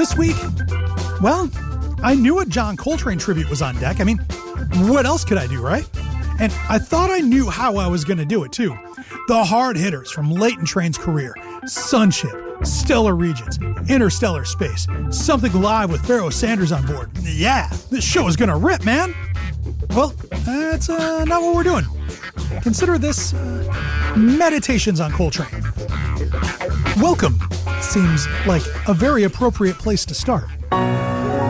this week, well, I knew a John Coltrane tribute was on deck. I mean, what else could I do, right? And I thought I knew how I was going to do it, too. The hard hitters from Leighton Train's career: Sunship, Stellar Regions, Interstellar Space, Something Live with Pharoah Sanders on board. Yeah, this show is going to rip, man. Well, that's not what we're doing. Consider this Meditations on Coltrane. Welcome seems like a very appropriate place to start.